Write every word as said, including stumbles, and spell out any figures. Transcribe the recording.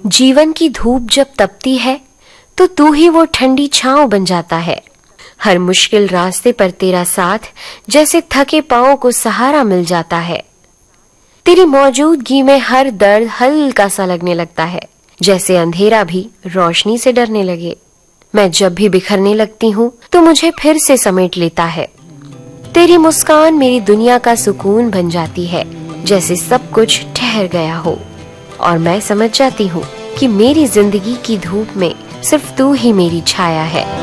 जीवन की धूप जब तपती है तो तू ही वो ठंडी छांव बन जाता है। हर मुश्किल रास्ते पर तेरा साथ जैसे थके पांवों को सहारा मिल जाता है। तेरी मौजूदगी में हर दर्द हल्का सा लगने लगता है, जैसे अंधेरा भी रोशनी से डरने लगे। मैं जब भी बिखरने लगती हूँ तो मुझे फिर से समेट लेता है। तेरी मुस्कान मेरी दुनिया का सुकून बन जाती है, जैसे सब कुछ ठहर गया हो और मैं समझ जाती हूँ कि मेरी जिंदगी की धूप में सिर्फ तू ही मेरी छाया है।